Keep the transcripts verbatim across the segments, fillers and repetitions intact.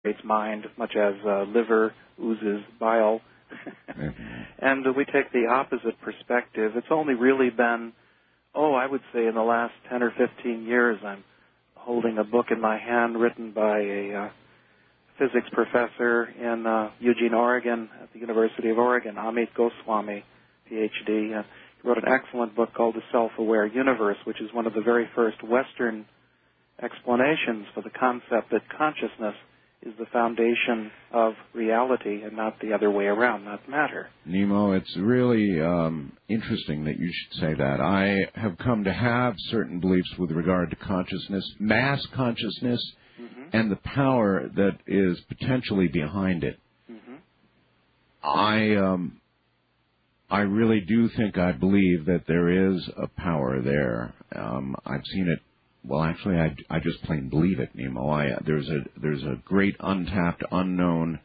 its mind, much as uh, liver oozes bile. Mm-hmm. And uh, we take the opposite perspective. It's only really been, oh, I would say in the last ten or fifteen years, I'm holding a book in my hand written by a uh, physics professor in uh, Eugene, Oregon, at the University of Oregon, Amit Goswami, P H D. Uh, he wrote an excellent book called The Self-Aware Universe, which is one of the very first Western explanations for the concept that consciousness is the foundation of reality and not the other way around, not matter. Nemo, it's really um, interesting that you should say that. I have come to have certain beliefs with regard to consciousness, mass consciousness, mm-hmm. and the power that is potentially behind it. Mm-hmm. I um, I really do think, I believe that there is a power there. Um, I've seen it. Well, actually, I, I just plain believe it, Nemo. I, there's a there's a great untapped, unknown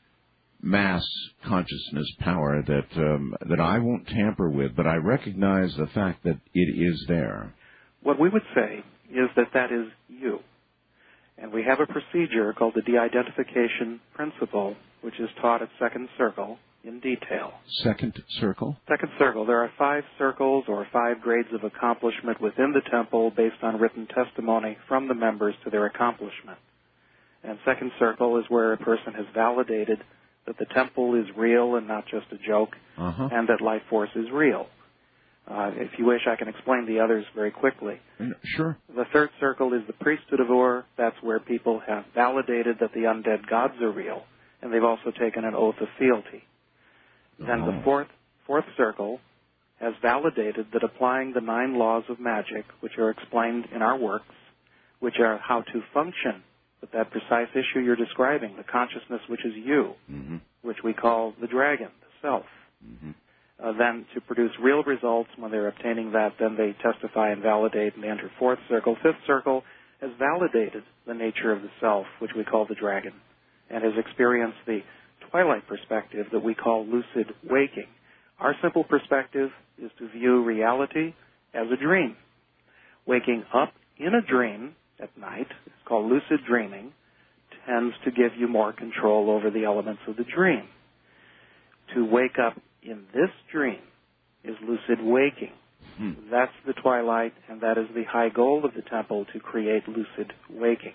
mass consciousness power that um, that I won't tamper with, but I recognize the fact that it is there. What we would say is that that is you. And we have a procedure called the de-identification principle, which is taught at Second Circle in detail. Second Circle? Second Circle. There are five circles or five grades of accomplishment within the temple based on written testimony from the members to their accomplishment. And Second Circle is where a person has validated that the temple is real and not just a joke, uh-huh. and that life force is real. Uh, if you wish, I can explain the others very quickly. Sure. The third circle is the priesthood of Ur. That's where people have validated that the undead gods are real, and they've also taken an oath of fealty. Then the fourth fourth circle has validated that applying the nine laws of magic, which are explained in our works, which are how to function with that precise issue you're describing, the consciousness which is you, mm-hmm. which we call the dragon, the self. Mm-hmm. Uh, then to produce real results, when they're obtaining that, then they testify and validate and they enter fourth circle. Fifth circle has validated the nature of the self, which we call the dragon, and has experienced the twilight perspective that we call lucid waking. Our simple perspective is to view reality as a dream. Waking up in a dream at night, it's called lucid dreaming, tends to give you more control over the elements of the dream. To wake up in this dream is lucid waking. Hmm. That's the twilight, and that is the high goal of the temple, to create lucid waking.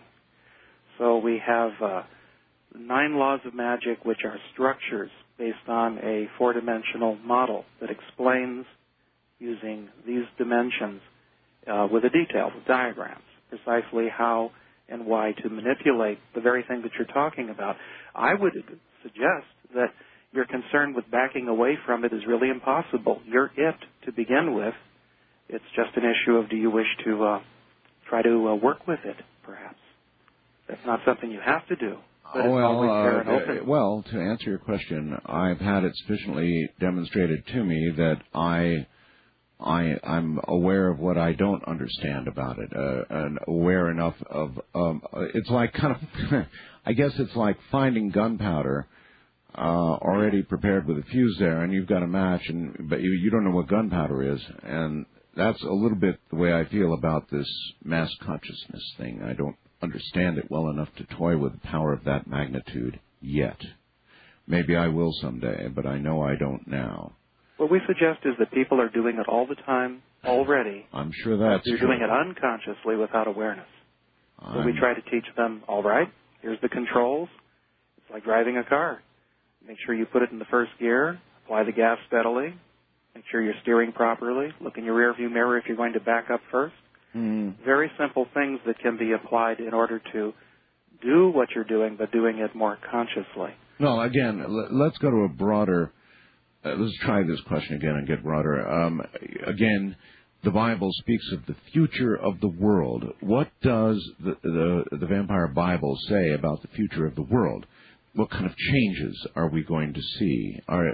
So we have uh, nine laws of magic, which are structures based on a four-dimensional model that explains, using these dimensions uh, with a detail, with diagrams, precisely how and why to manipulate the very thing that you're talking about. I would suggest that your concern with backing away from it is really impossible. You're it to begin with. It's just an issue of, do you wish to uh, try to uh, work with it, perhaps? That's not something you have to do. But well, uh, well, to answer your question, I've had it sufficiently demonstrated to me that I, I, I'm aware of what I don't understand about it, uh, and aware enough of. Um, it's like kind of, I guess it's like finding gunpowder uh, already prepared with a fuse there, and you've got a match, and but you, you don't know what gunpowder is, and that's a little bit the way I feel about this mass consciousness thing. I don't understand it well enough to toy with the power of that magnitude yet. Maybe I will someday, but I know I don't now. What we suggest is that people are doing it all the time already. I'm sure that's They're true. doing it unconsciously without awareness. I'm... So we try to teach them, all right, here's the controls. It's like driving a car. Make sure you put it in the first gear, apply the gas steadily, make sure you're steering properly, look in your rearview mirror if you're going to back up first. Mm. Very simple things that can be applied in order to do what you're doing, but doing it more consciously. No, again, let's go to a broader, uh, let's try this question again and get broader. Um, again, the Bible speaks of the future of the world. What does the, the, the Vampire Bible say about the future of the world? What kind of changes are we going to see? Are,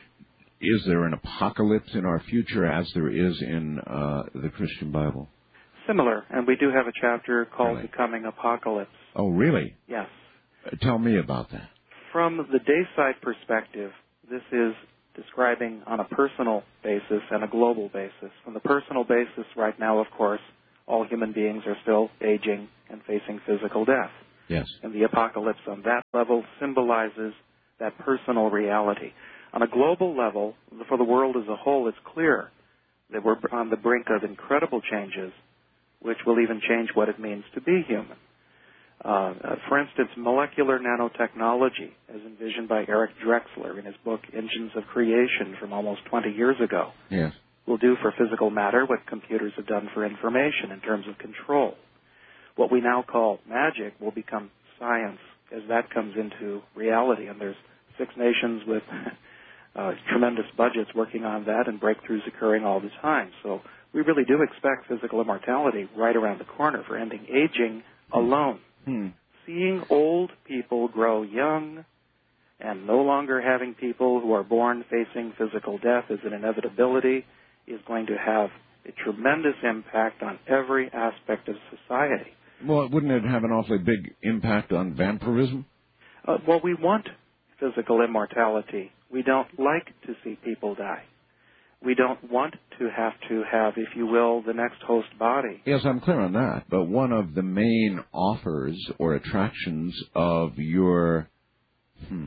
is there an apocalypse in our future as there is in uh, the Christian Bible? Similar, and we do have a chapter called Really? The Coming Apocalypse. Oh, really? Yes. Uh, tell me about that. From the dayside perspective, this is describing on a personal basis and a global basis. From the personal basis, right now, of course, all human beings are still aging and facing physical death. Yes. And the apocalypse on that level symbolizes that personal reality. On a global level, for the world as a whole, it's clear that we're on the brink of incredible changes, which will even change what it means to be human. Uh, for instance, molecular nanotechnology, as envisioned by Eric Drexler in his book Engines of Creation from almost twenty years ago, yes. will do for physical matter what computers have done for information in terms of control. What we now call magic will become science as that comes into reality, and there's six nations with uh, tremendous budgets working on that and breakthroughs occurring all the time. So we really do expect physical immortality right around the corner for ending aging alone. Hmm. Seeing old people grow young and no longer having people who are born facing physical death as an inevitability is going to have a tremendous impact on every aspect of society. Well, wouldn't it have an awfully big impact on vampirism? Uh, well, we want physical immortality. We don't like to see people die. We don't want to have to have, if you will, the next host body. Yes, I'm clear on that. But one of the main offers or attractions of your hmm,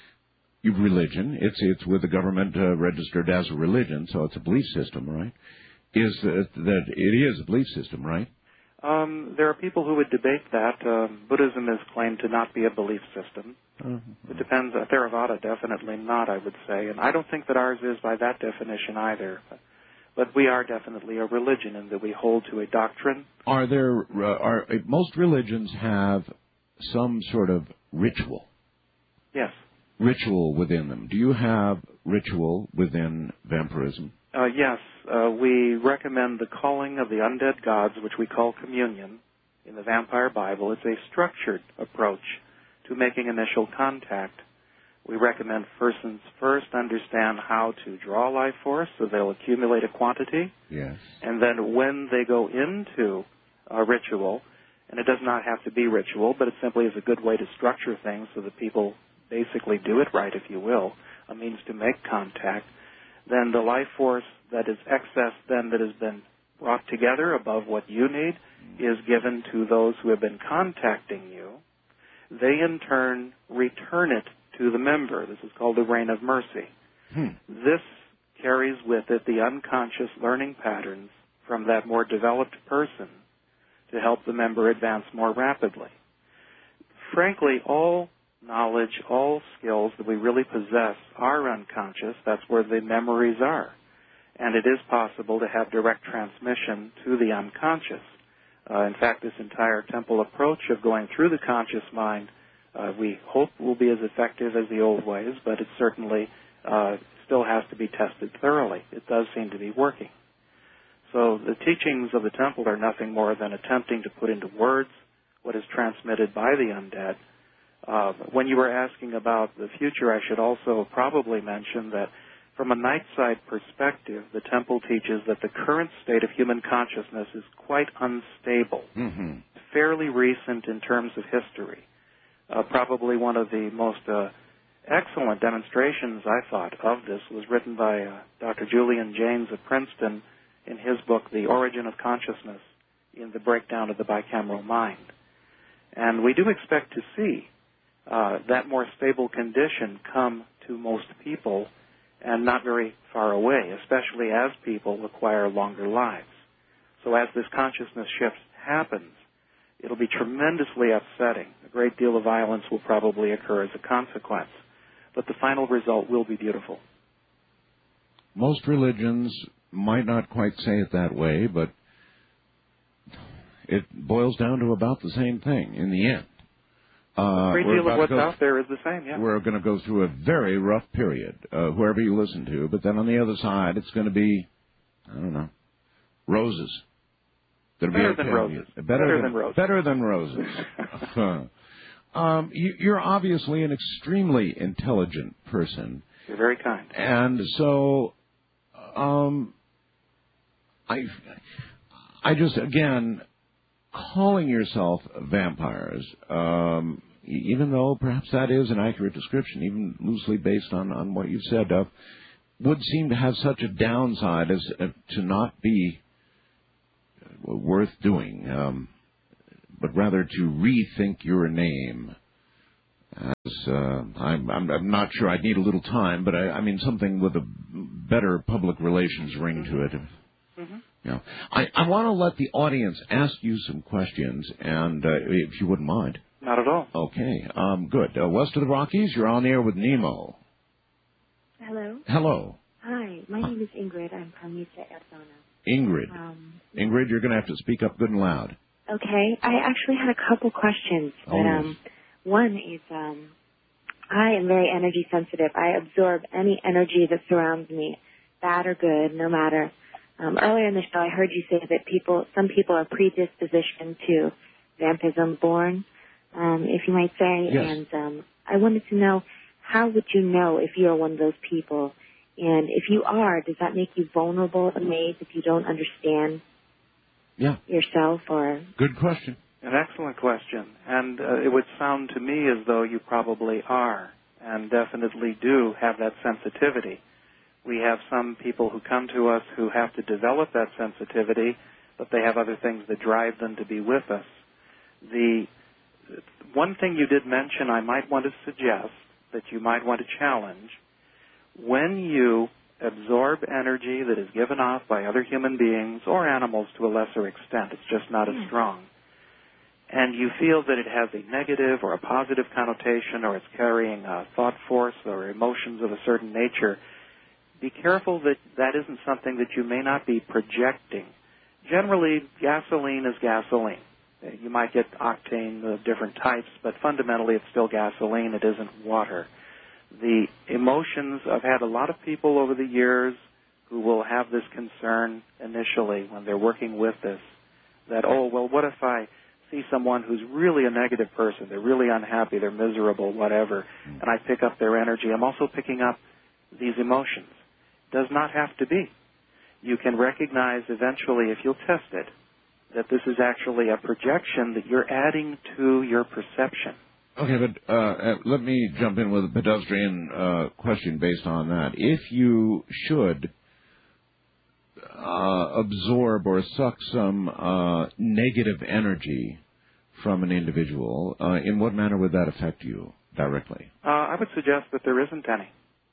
your religion, it's it's with the government uh, registered as a religion, so it's a belief system, right? Is that, that it is a belief system, right? Um, there are people who would debate that. Um, Buddhism is claimed to not be a belief system. Uh-huh. It depends. Uh, Theravada, definitely not, I would say. And I don't think that ours is by that definition either. But, but we are definitely a religion in that we hold to a doctrine. Are there, uh, are most religions have some sort of ritual? Yes. Ritual within them. Do you have ritual within vampirism? Uh, yes. Uh, we recommend the calling of the undead gods, which we call communion, in the Vampire Bible. It's a structured approach to making initial contact. We recommend persons first understand how to draw life force, so they'll accumulate a quantity. Yes. And then when they go into a ritual, and it does not have to be ritual, but it simply is a good way to structure things so that people basically do it right, if you will, a means to make contact, then the life force that is excess then that has been brought together above what you need is given to those who have been contacting you. They, in turn, return it to the member. This is called the reign of mercy. Hmm. This carries with it the unconscious learning patterns from that more developed person to help the member advance more rapidly. Frankly, all knowledge, all skills that we really possess are unconscious. That's where the memories are. And it is possible to have direct transmission to the unconscious. Uh, in fact, this entire temple approach of going through the conscious mind, uh, we hope will be as effective as the old ways, but it certainly uh, still has to be tested thoroughly. It does seem to be working. So the teachings of the temple are nothing more than attempting to put into words what is transmitted by the undead. Uh, when you were asking about the future, I should also probably mention that from a night side perspective, the temple teaches that the current state of human consciousness is quite unstable, mm-hmm. fairly recent in terms of history. Uh, probably one of the most uh, excellent demonstrations, I thought, of this was written by uh, Doctor Julian Jaynes of Princeton in his book, The Origin of Consciousness, in the Breakdown of the Bicameral Mind. And we do expect to see uh, that more stable condition come to most people and not very far away, especially as people acquire longer lives. So as this consciousness shift happens, it'll be tremendously upsetting. A great deal of violence will probably occur as a consequence. But the final result will be beautiful. Most religions might not quite say it that way, but it boils down to about the same thing in the end. Uh, a great deal of what's go, out there is the same, yeah. We're going to go through a very rough period, uh, whoever you listen to, but then on the other side, it's going to be, I don't know, roses. Better be okay. than roses. Better, better than, than roses. Better than roses. um, you, you're obviously an extremely intelligent person. You're very kind. And so, um, I, I just, again, calling yourself vampires, um, even though perhaps that is an accurate description, even loosely based on, on what you've said, uh, would seem to have such a downside as uh, to not be worth doing. Um, but rather to rethink your name. As, uh, I'm, I'm, I'm not sure. I'd need a little time, but I, I mean something with a better public relations ring mm-hmm. to it. Mm-hmm. You know, I, I want to let the audience ask you some questions, and uh, if you wouldn't mind. Not at all. Okay, um, good. Uh, west of the Rockies, you're on the air with Nemo. Hello. Hello. Hi, my name is Ingrid. I'm from Mesa, Arizona. Ingrid. Um, Ingrid, you're going to have to speak up good and loud. Okay. I actually had a couple questions, but oh, yes. um, one is um, I am very energy sensitive. I absorb any energy that surrounds me, bad or good, no matter. Um, earlier in the show, I heard you say that people, some people are predispositioned to vampism born, um, if you might say. Yes. And um, I wanted to know, how would you know if you are one of those people? And if you are, does that make you vulnerable and amazed if you don't understand yeah. yourself? Or good question. An excellent question. And uh, it would sound to me as though you probably are and definitely do have that sensitivity. We have some people who come to us who have to develop that sensitivity, but they have other things that drive them to be with us. The one thing you did mention I might want to suggest that you might want to challenge, when you absorb energy that is given off by other human beings or animals to a lesser extent, it's just not as strong, and you feel that it has a negative or a positive connotation or it's carrying a thought force or emotions of a certain nature, be careful that that isn't something that you may not be projecting. Generally, gasoline is gasoline. You might get octane of different types, but fundamentally it's still gasoline. It isn't water. The emotions, I've had a lot of people over the years who will have this concern initially when they're working with this, that, oh, well, what if I see someone who's really a negative person, they're really unhappy, they're miserable, whatever, and I pick up their energy. I'm also picking up these emotions. Does not have to be. You can recognize eventually, if you'll test it, that this is actually a projection that you're adding to your perception. Okay, but uh, uh, let me jump in with a pedestrian uh, question based on that. If you should uh, absorb or suck some uh, negative energy from an individual, uh, in what manner would that affect you directly? Uh, I would suggest that there isn't any.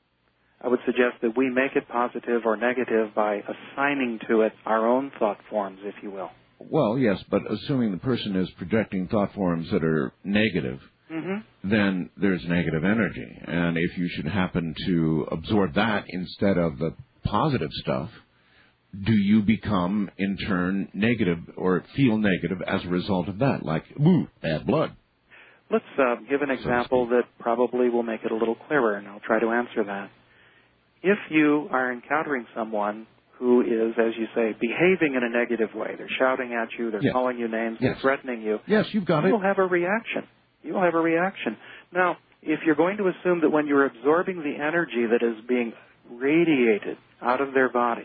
I would suggest that we make it positive or negative by assigning to it our own thought forms, if you will. Well, yes, but assuming the person is projecting thought forms that are negative, mm-hmm. then there's negative energy. And if you should happen to absorb that instead of the positive stuff, do you become, in turn, negative or feel negative as a result of that? Like, ooh, bad blood. Let's uh, give an example that probably will make it a little clearer, and I'll try to answer that. If you are encountering someone who is, as you say, behaving in a negative way, they're shouting at you, they're yes. calling you names, yes. they're threatening you, yes, you've got you it. will have a reaction. You will have a reaction. Now, if you're going to assume that when you're absorbing the energy that is being radiated out of their body,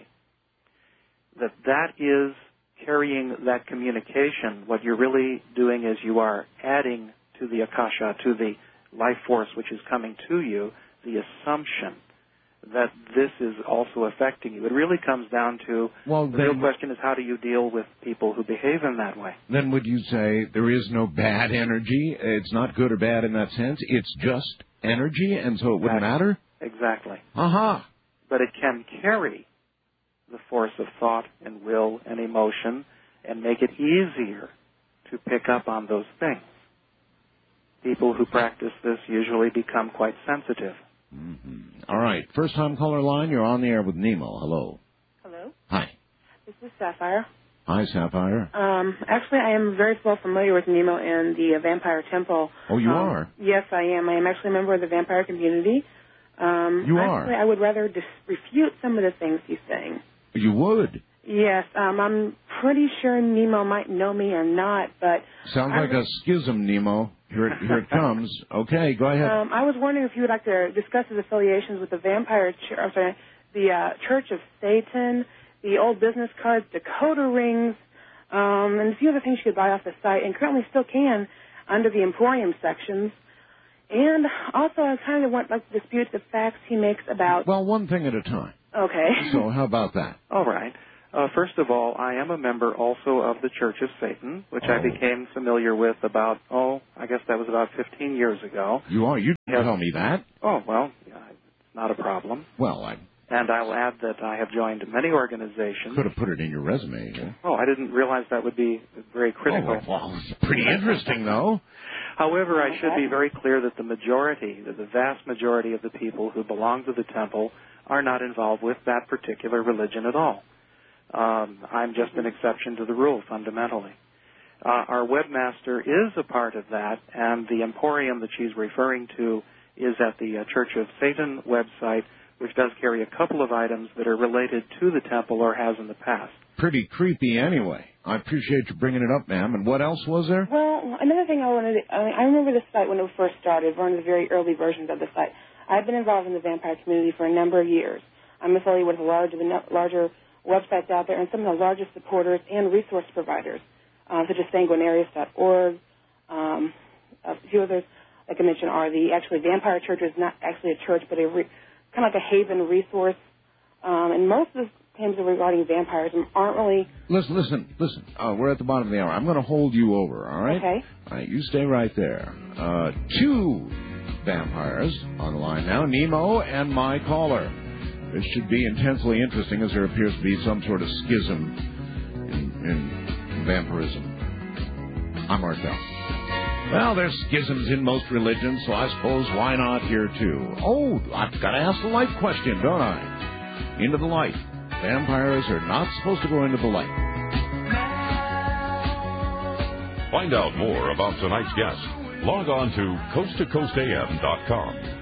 that that is carrying that communication, what you're really doing is you are adding to the akasha, to the life force which is coming to you, the assumption that this is also affecting you. It really comes down to, well, the then, real question is, how do you deal with people who behave in that way? Then would you say there is no bad energy? It's not good or bad in that sense. It's just energy, and so it wouldn't exactly. matter? Exactly. Aha. But it can carry the force of thought and will and emotion and make it easier to pick up on those things. People who practice this usually become quite sensitive. Mm-hmm. All right. First-time caller line, you're on the air with Nemo. Hello. Hello. Hi. This is Sapphire. Hi, Sapphire. Um, actually, I am very well familiar with Nemo and the uh, Vampire Temple. Oh, you um, are? Yes, I am. I am actually a member of the vampire community. Um, you actually, are? I would rather dis- refute some of the things he's saying. You would? Yes. Um, I'm pretty sure Nemo might know me or not, but... Sounds I like a schism, Nemo. Here it, here it comes. Okay, go ahead. Um, I was wondering if you would like to discuss his affiliations with the Vampire... Ch- I'm sorry, the uh, Church of Satan, the old business cards, Dakota rings, um, and a few other things you could buy off the site, and currently still can under the Emporium sections. And also, I kind of want like to dispute the facts he makes about... Well, one thing at a time. Okay. So how about that? All right. Uh, first of all, I am a member also of the Church of Satan, which oh. I became familiar with about, oh, I guess that was about fifteen years ago. You are? You didn't tell me that. Oh, well, yeah, it's not a problem. Well, I... And I'll add that I have joined many organizations. Could have put it in your resume. Yeah? Oh, I didn't realize that would be very critical. Oh, well, it's pretty interesting, though. However, I should be very clear that the majority, the vast majority of the people who belong to the temple are not involved with that particular religion at all. Um, I'm just an exception to the rule, fundamentally. Uh, our webmaster is a part of that, and the emporium that she's referring to is at the uh, Church of Satan website, which does carry a couple of items that are related to the temple or has in the past. Pretty creepy anyway. I appreciate you bringing it up, ma'am. And what else was there? Well, another thing I wanted to, I, mean, I remember the site when it first started, one of the very early versions of the site. I've been involved in the vampire community for a number of years. I'm affiliated with a larger, larger websites out there and some of the largest supporters and resource providers, uh, such as sanguinarius dot org. Um, a few others, like I mentioned, are the actually Vampire Church is not actually a church, but a re, kind of like a haven resource. Um, and most of the claims regarding vampires aren't really... Listen, listen, listen. Uh, we're at the bottom of the hour. I'm going to hold you over, all right? Okay. All right, you stay right there. Uh, two vampires on the line now, Nemo and my caller. This should be intensely interesting as there appears to be some sort of schism in, in vampirism. I'm Art Bell. Well, there's schisms in most religions, so I suppose why not here, too? Oh, I've got to ask the light question, don't I? Into the light. Vampires are not supposed to go into the light. Find out more about tonight's guest. Log on to coast to coast a m dot com.